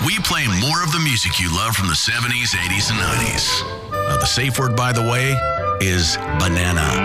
we play more of the music you love from the 70s, 80s, and 90s. Now, the safe word, by the way, is banana.